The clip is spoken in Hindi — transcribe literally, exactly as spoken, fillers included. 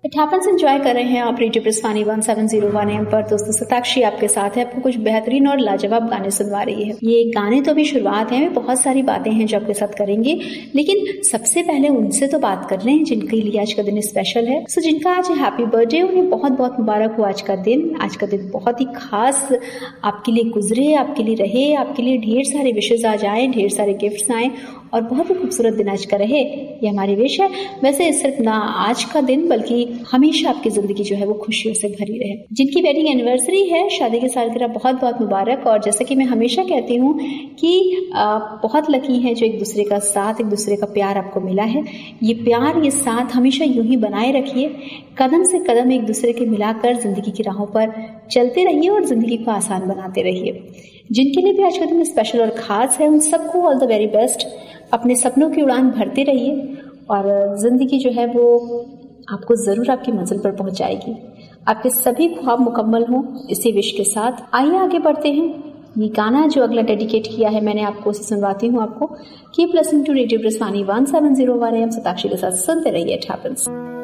इट हैपेंस एंजॉय कर रहे हैं आप radio प्रस्थानी one seven zero one M पर। दोस्तों सताक्षी आपके साथ है, आपको कुछ बेहतरीन और लाजवाब गाने सुनवा रही है। ये गाने तो अभी शुरुआत है, बहुत सारी बातें हैं जो आपके साथ करेंगे, लेकिन सबसे पहले उनसे तो बात कर लें जिनके लिए आज का दिन स्पेशल है। सो जिनका आज हैप्पी बर्थडे, उन्हें बहुत बहुत मुबारक हो आज का दिन। आज का दिन बहुत ही खास आपके लिए गुजरे, आपके लिए रहे, आपके लिए ढेर सारे विशेष आज आए, ढेर सारे गिफ्ट्स आए और बहुत ही खूबसूरत दिन आज का रहे, ये हमारी विश है। वैसे सिर्फ ना आज का दिन बल्कि हमेशा आपकी जिंदगी जो है वो खुशियों से भरी रहे। जिनकी वेडिंग एनिवर्सरी है, शादी की सालगिरह बहुत बहुत मुबारक। और जैसे कि मैं हमेशा कहती हूँ कि आप बहुत लकी हैं जो एक दूसरे का साथ, एक दूसरे का प्यार आपको मिला है। ये प्यार, ये साथ हमेशा यूं ही बनाए रखिए, कदम से कदम एक दूसरे के मिलाकर जिंदगी की राहों पर चलते रहिए और जिंदगी को आसान बनाते रहिए। जिनके लिए भी आज का दिन स्पेशल और खास है, उन सबको ऑल द वेरी बेस्ट। अपने सपनों की उड़ान भरते रहिए और जिंदगी जो है वो आपको जरूर आपकी मंजिल पर पहुंचाएगी। आपके सभी ख्वाब मुकम्मल हों, इसी विश के साथ आइए आगे बढ़ते हैं। ये गाना जो अगला डेडिकेट किया है मैंने आपको, उसे सुनवाती हूँ आपको। Keep listening to radio प्रस्थानी one seven zero one M. Satakshi के साथ सुनते रहिए। It happens.